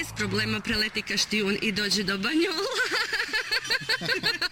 bez problema preleti Kaštijun i dođe do Banjola.